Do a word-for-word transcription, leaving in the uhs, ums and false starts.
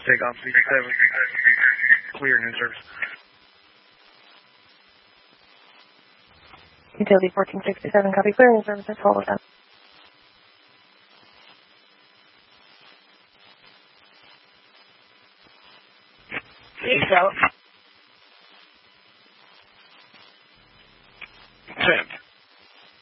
Take off sixty-seven, clear and in service. Utility fourteen sixty-seven, copy, clear and in service, that's all done. Seatbelt. Ten.